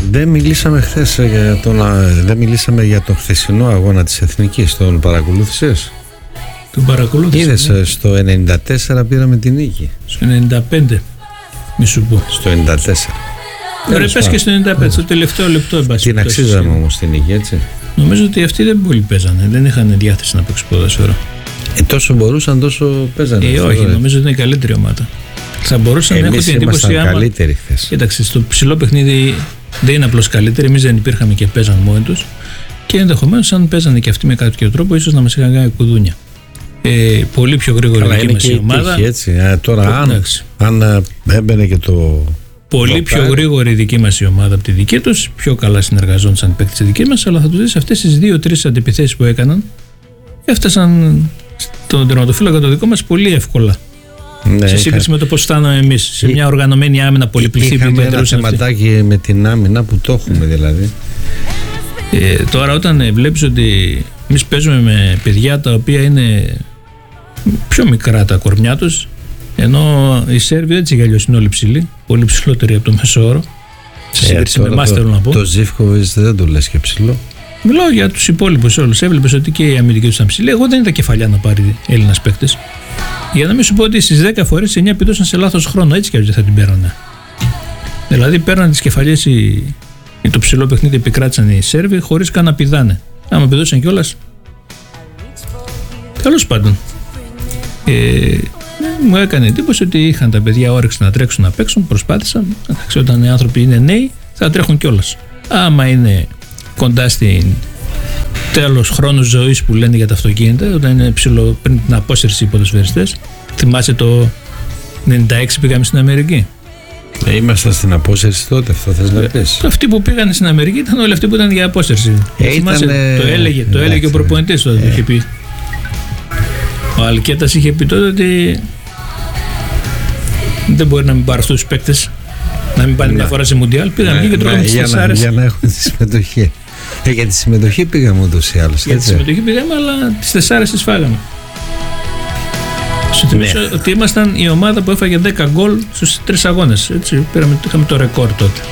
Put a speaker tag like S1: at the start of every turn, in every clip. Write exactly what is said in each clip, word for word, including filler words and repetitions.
S1: Δεν μιλήσαμε χθες για τον, δεν μιλήσαμε για τον χθεσινό αγώνα της Εθνικής. Τον παρακολούθησες?
S2: Τον παρακολούθησα.
S1: Είδες, ναι. Στο ενενήντα τέσσερα πήραμε την νίκη.
S2: Στο ενενήντα πέντε, μη σου πω.
S1: Στο ενενήντα τέσσερα.
S2: Ωραία, πες και στο ενενήντα πέντε, στο τελευταίο λεπτό.
S1: Την αξίζαμε όμως την νίκη, έτσι.
S2: Νομίζω ότι αυτοί δεν πολύ παίζανε, δεν είχαν διάθεση να παίξουν ποδόσφαιρο.
S1: Ε, τόσο μπορούσαν, τόσο παίζανε.
S2: Ε, όχι, νομίζω ότι είναι η καλύτερη ομάδα. Θα μπορούσαν να έχουν την εντύπωση.
S1: Εμείς ήμασταν καλύτεροι χθες.
S2: Κοίταξε, στο ψηλό παιχνίδι δεν είναι απλώς καλύτεροι, εμείς δεν υπήρχαμε και παίζαν μόνοι τους. Και ενδεχομένως, αν παίζανε και αυτοί με κάποιο τρόπο, ίσως να μας είχαν κάνει κουδούνια. Ε, πολύ πιο γρήγορη η δική μας η ομάδα.
S1: Τύχη, έτσι. Ε, τώρα, αν, αν έμπαινε και το.
S2: Πολύ δοκάρι. Πιο γρήγορη η δική μας η ομάδα από τη δική τους, πιο καλά συνεργαζόντουσαν οι παίκτες τη δική μας, αλλά θα τους δεις αυτές τις δύο-τρεις αντιπιθέσεις που έκαναν, έφτασαν στον τερματοφύλακα το δικό μας πολύ εύκολα. Ναι, σε σύγκριση είχα... με το πώς φτάναμε εμείς σε μια οργανωμένη άμυνα πολυπληθή.
S1: Είχαμε ένα θεματάκι με την άμυνα που το έχουμε δηλαδή.
S2: Ε, τώρα όταν ε, βλέπεις ότι εμείς παίζουμε με παιδιά τα οποία είναι πιο μικρά τα κορμιά τους, ενώ οι Σέρβοι έτσι κι αλλιώς είναι όλοι ψηλοί, πολύ ψηλότεροι από το μέσο όρο. Σε σύγκριση ε, με εμάς θέλω να πω.
S1: Το Ζίβκοβιτς δεν το λες και ψηλό.
S2: Μιλάω για τους υπόλοιπους όλους. Έβλεπες ότι και οι αμυντικοί τους ήταν ψηλοί. Εγώ δεν είδα κεφαλιά να πάρει Έλληνας παίκτες. Για να μην σου πω ότι στις δέκα φορές εννιά πηδούσαν σε λάθος χρόνο, έτσι κι αλλιώς θα την πέρανε. Δηλαδή πέραν τις κεφαλιές οι, το ψηλό παιχνίδι επικράτησαν οι Σέρβοι χωρίς καν να πηδάνε. Άμα πηδούσαν κιόλας. Τέλος πάντων. Ε, μου έκανε εντύπωση ότι είχαν τα παιδιά όρεξη να τρέξουν να παίξουν, προσπάθησαν. Όταν οι άνθρωποι είναι νέοι θα τρέχουν κιόλας. Άμα είναι κοντά στην τέλος χρόνου ζωής που λένε για τα αυτοκίνητα, όταν είναι ψηλό πριν την απόσυρση οι ποδοσφαιριστές. Θυμάσαι το ενενήντα έξι πήγαμε στην Αμερική.
S1: Ε, ήμασταν στην απόσυρση τότε, αυτό θες να πεις.
S2: Αυτοί που πήγαν στην Αμερική ήταν όλοι αυτοί που ήταν για απόσυρση.
S1: Ε,
S2: Θυμάσαι,
S1: ήτανε...
S2: το έλεγε, το έλεγε ο προπονητής τότε, ε. είχε πει. Ο Αλκέτας είχε πει τότε ότι δεν μπορεί να μην πάρει αυτούς τους παίκτες, να μην πάνε μια φορά σε Μουντιάλ. Πήγαμε εκεί και τρώγαμε τις τεσσάρες.
S1: Για να έχουν τη συμμετοχή. Ε, για τη συμμετοχή πήγαμε ούτως ή άλλως.
S2: Για τη συμμετοχή πήγαμε, αλλά τις τεσσάρες τις φάγαμε. Σου θυμίσω ναι. ότι ήμασταν η ομάδα που έφαγε δέκα γκολ στους τρεις αγώνες. Έτσι, πήραμε, είχαμε το ρεκόρ τότε.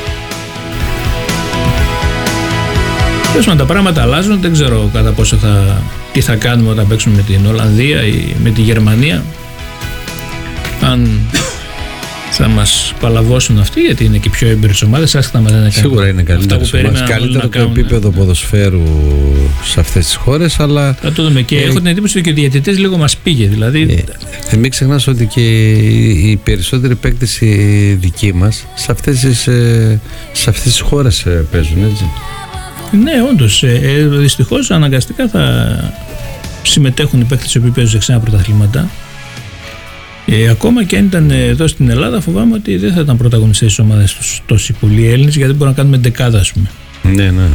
S2: Πες τα πράγματα αλλάζουν, δεν ξέρω κατά πόσο θα, τι θα κάνουμε όταν παίξουμε με την Ολλανδία ή με τη Γερμανία. Αν θα μας παλαβώσουν αυτοί, γιατί είναι και πιο έμπειρες ομάδες, άσχετα μα δεν είναι
S1: σίγουρα είναι καλύτερες ομάδες, καλύτερο το επίπεδο ποδοσφαίρου σε αυτές τις χώρες, αλλά
S2: θα το δούμε και ε, έχω την εντύπωση ότι και ο διαιτητές λίγο μας πήγε, δηλαδή
S1: ε, μην ξεχνάς ότι και οι περισσότεροι παίκτες οι δικοί μας σε αυτές τις, σε αυτές τις χώρες παίζουν, έτσι.
S2: Ναι, όντως, ε, δυστυχώς αναγκαστικά θα συμμετέχουν οι παίκτες οι οποίοι παίζουν σε ξένα πρωταθλήματα. Ε, ακόμα και αν ήταν εδώ στην Ελλάδα, φοβάμαι ότι δεν θα ήταν πρωταγωνιστές στις ομάδες τους τόσοι πολλοί Έλληνες, γιατί μπορούμε να κάνουμε εντεκάδα, ας πούμε.
S1: Ναι, ναι.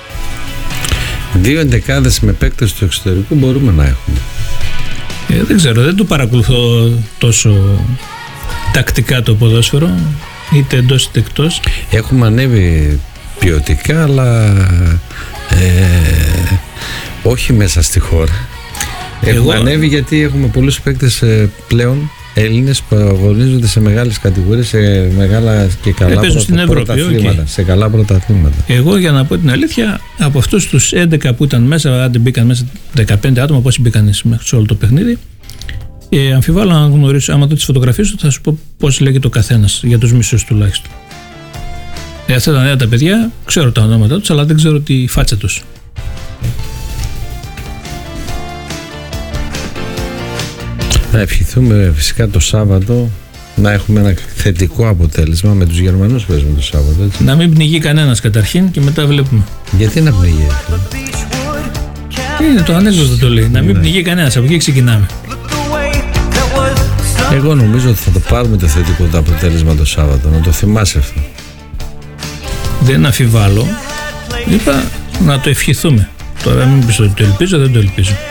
S1: Δύο εντεκάδες με παίκτες του εξωτερικού μπορούμε να έχουμε.
S2: Ε, δεν ξέρω, δεν το παρακολουθώ τόσο τακτικά το ποδόσφαιρο, είτε εντός είτε εκτός.
S1: Έχουμε ανέβει ποιοτικά, αλλά ε, όχι μέσα στη χώρα. Έχουμε Εγώ... ανέβει γιατί έχουμε πολλούς παίκτες ε, πλέον Έλληνες που αγωνίζονται σε μεγάλες κατηγορίες, σε μεγάλα και καλά πρωτα... πρωταθλήματα. Okay. Σε καλά πρωταθλήματα.
S2: Εγώ, για να πω την αλήθεια, από αυτούς τους έντεκα που ήταν μέσα, αν μπήκαν μέσα δεκαπέντε άτομα, πόσοι μπήκαν σε όλο το παιχνίδι, ε, αμφιβάλλω να γνωρίσω, άμα δω τις φωτογραφίες του, θα σου πω πώς λέγεται ο καθένας, για τους μισούς τουλάχιστον. Ε, αυτά τα νέα τα παιδιά, ξέρω τα ονόματα τους, αλλά δεν ξέρω τη φάτσα τους.
S1: Να ευχηθούμε φυσικά το Σάββατο να έχουμε ένα θετικό αποτέλεσμα με τους Γερμανούς που παίζουμε το Σάββατο, έτσι.
S2: Να μην πνιγεί κανένας καταρχήν και μετά βλέπουμε.
S1: Γιατί να πνιγεί?
S2: Είναι το ανέκδοτο το λέει. Να μην πνιγεί κανένας, από εκεί ξεκινάμε.
S1: Εγώ νομίζω ότι θα το πάρουμε το θετικό το αποτέλεσμα το Σάββατο, να το θυμάσαι αυτό.
S2: Δεν αφιβάλλω. Είπα να το ευχηθούμε. Τώρα μην πεις ότι το ελπίζω, δεν το ελπίζω.